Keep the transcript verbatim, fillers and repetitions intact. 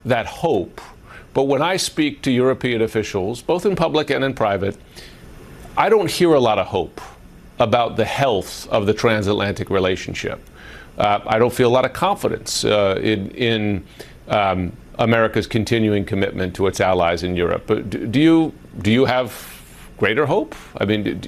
that hope. But when I speak to European officials, both in public and in private, I don't hear a lot of hope about the health of the transatlantic relationship. Uh, I don't feel a lot of confidence uh, in, in um, America's continuing commitment to its allies in Europe. But do, do you do you have greater hope? I mean, do,